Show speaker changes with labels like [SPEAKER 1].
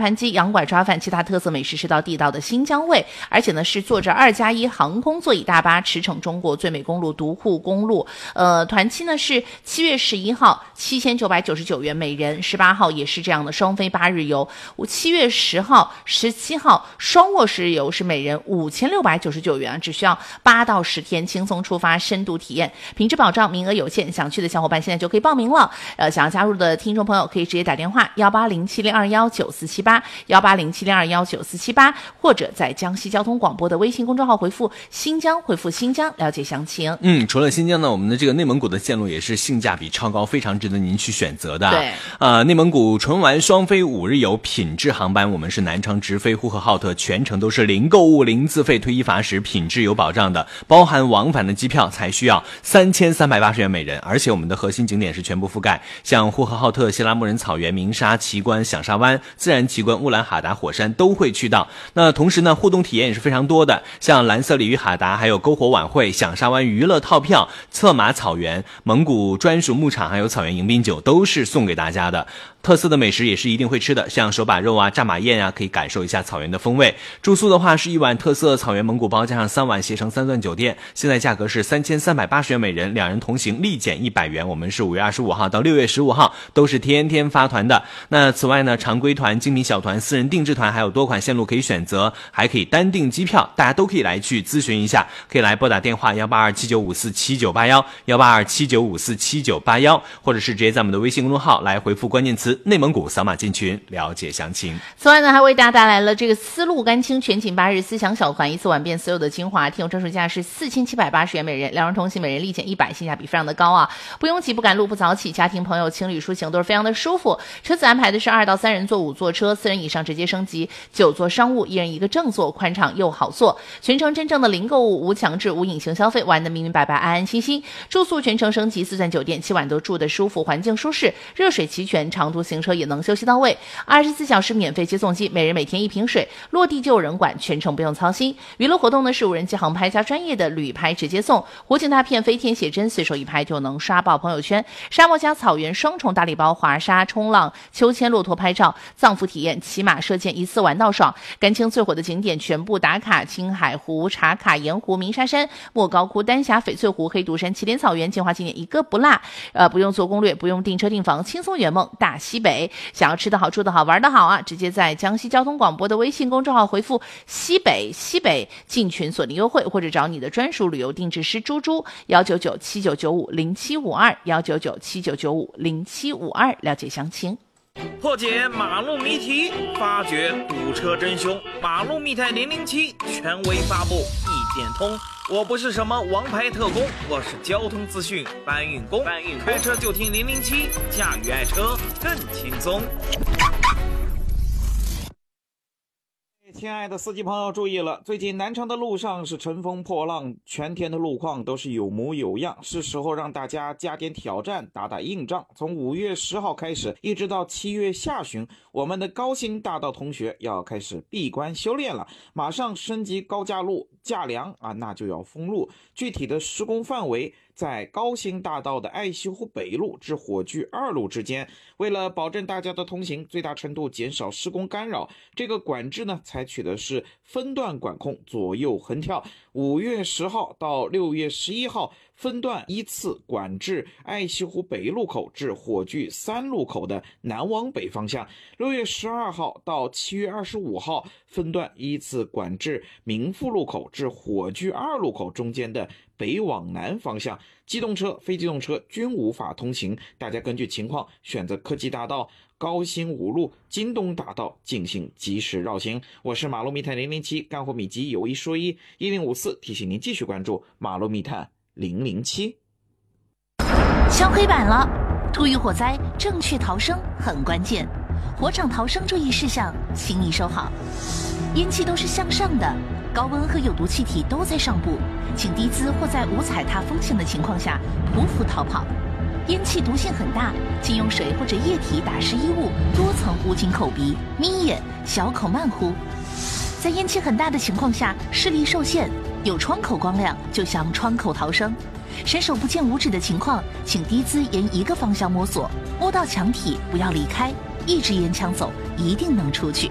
[SPEAKER 1] 盘鸡、羊拐抓饭，其他特色美食是到地道的新疆味，而且呢是坐着2+1航空座椅大巴驰骋中国最美公路独库公路。团期呢是7月11号7999元每人，18号也是这样的双飞8日游，7月10号、17号双卧室游是每人5699元，只需要8到10天轻松出发，深度体验，品质保障，名额有限，想去的小伙伴现在就可以报名了。想要加入的听众朋友可以直接打电话18070219478，18070219478，或者在江西交通广播的微信公众号回复新疆，回复新疆了解详情。
[SPEAKER 2] 除了新疆呢，我们的这个内蒙古的线路也是性价比超高，非常值得您去选择的。
[SPEAKER 1] 对，
[SPEAKER 2] 内蒙古纯玩双飞5日游品质航班，我们是南昌直飞呼和浩特，全程都是零购物、零自费、退一罚10，品质有保障的，包含往返的机票才需要3380元每人，而且我们的核心景点是全部覆盖，像呼和浩特、锡拉木仁草原、鸣沙、奇观、响沙湾、自然奇观、乌兰哈达火山都会去到。那同时呢，互动体验也是非常多的，像蓝色鲤鱼哈达，还有篝火晚会、响沙湾娱乐套票、策马草原、蒙古专属牧场，还有草原迎宾酒都是送给大家的。特色的美食也是一定会吃的，像手把肉啊、炸马宴啊，可以感受一下草原的风味。住宿的话是1晚特色草原蒙古包加上3晚携程3钻酒店，现在价格是3380元每人，2人同行立减100元。我们是5月25号到6月15号都是天天发团的。那此外呢，常规团、精品小团、私人定制团还有多款线路可以选择，还可以单订机票，大家都可以来去咨询一下，可以来拨打电话18279547981，18279547981，或者是直接在我们的微信公众号来回复关键词内蒙古，扫码进群了解详情。
[SPEAKER 1] 此外呢，还为大家带来了这个丝路甘青全景8日思想小团，一次玩遍所有的精华，听友专属价是4780元每人，2人同行每人立减100，性价比非常的高啊！不拥挤，不赶路，不早起，家庭朋友情侣出行都是非常的舒服。车子安排的是2到3人座5座车，4人以上直接升级9座商务，1人1个正座，宽敞又好坐。全程真正的零购物、无强制、无隐形消费，玩得明明白白、安安心心。住宿全程升级4钻酒店，7晚都住得舒服，环境舒适，热水齐全，长途行车也能休息到位。24小时免费接送机，每人每天1瓶水，落地就有人管，全程不用操心。娱乐活动呢是无人机航拍加专业的旅拍直接送，湖景大片、飞天写真，随手一拍就能刷爆朋友圈。沙漠加草原双重大礼包，滑沙、冲浪、秋千、骆驼拍照、藏服体验、骑马射箭，一次玩到爽。甘青最火的景点全部打卡：青海湖、茶卡、盐湖、鸣沙山、莫高窟、丹霞、翡翠湖、黑独山、祁连草原，精华景点一个不落。不用做攻略，不用订车订房，轻松圆梦大西北。想要吃得好、住得好、玩得好啊，直接在江西交通广播的微信公众号回复西北进群锁定优惠，或者找你的专属旅游定制师猪猪19979950752，19979950752了解详情。
[SPEAKER 3] 破解马路谜题，发掘堵车真凶，马路密探007权威发布，一点通。我不是什么王牌特工，我是交通资讯搬运工。开车就听007，驾驭爱车更轻松。亲爱的司机朋友注意了，最近南昌的路上是乘风破浪，全天的路况都是有模有样，是时候让大家加点挑战，打打硬仗。从5月10号开始，一直到7月下旬，我们的高新大道同学要开始闭关修炼了，马上升级高架路，架梁啊，那就要封路。具体的施工范围在高新大道的爱西湖北路至火炬2路之间。为了保证大家的通行，最大程度减少施工干扰，这个管制呢采取的是分段管控，左右横跳。5月10号到6月11号分段依次管制爱西湖北路口至火炬3路口的南往北方向。6月12号到7月25号分段依次管制民富路口至火炬2路口中间的北往南方向。机动车、非机动车均无法通行，大家根据情况选择科技大道、高新5路、京东大道进行及时绕行。我是马路密探007，干货秘籍有一说一，1054提醒您继续关注马路密探007。
[SPEAKER 4] 敲黑板了，突遇火灾，正确逃生很关键。火场逃生注意事项，请你收好。烟气都是向上的，高温和有毒气体都在上部，请低姿或在无踩踏风险的情况下匍匐逃跑。烟气毒性很大，请用水或者液体打湿衣物，多层捂紧口鼻，眯眼，小口慢呼。在烟气很大的情况下，视力受限，有窗口光亮就向窗口逃生。伸手不见五指的情况，请低姿沿一个方向摸索，摸到墙体不要离开，一支烟枪走，一定能出去。